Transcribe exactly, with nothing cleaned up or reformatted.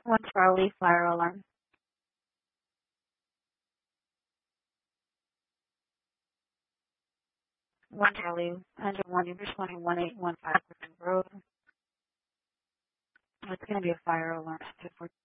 One Charlie, fire alarm. One Charlie, under one, you're responding one eight one five Road. It's going to be a fire alarm.